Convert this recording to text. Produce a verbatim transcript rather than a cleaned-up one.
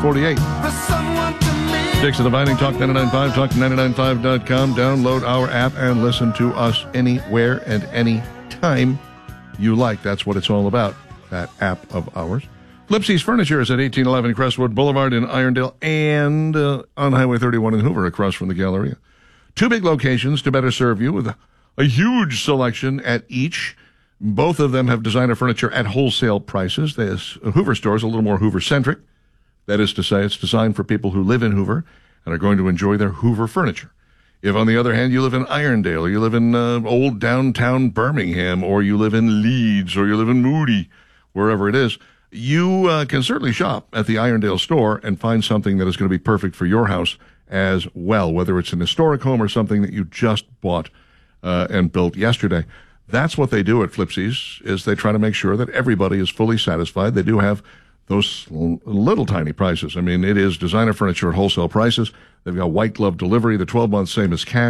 forty-eight. Dixon Dividing, Talk ninety-nine point five, talk nine nine five dot com. Download our app and listen to us anywhere and any time you like. That's what it's all about, that app of ours. Flipsy's Furniture is at eighteen eleven Crestwood Boulevard in Irondale and uh, on Highway thirty-one in Hoover, across from the Galleria. Two big locations to better serve you with a, a huge selection at each. Both of them have designer furniture at wholesale prices. This Hoover store is a little more Hoover-centric. That is to say, it's designed for people who live in Hoover and are going to enjoy their Hoover furniture. If, on the other hand, you live in Irondale, or you live in uh, old downtown Birmingham, or you live in Leeds, or you live in Moody, wherever it is, you uh, can certainly shop at the Irondale store and find something that is going to be perfect for your house as well, whether it's an historic home or something that you just bought uh, and built yesterday. That's what they do at Flipsy's, is they try to make sure that everybody is fully satisfied. They do have those little tiny prices. I mean, it is designer furniture at wholesale prices. They've got white glove delivery, the twelve months, same as cash.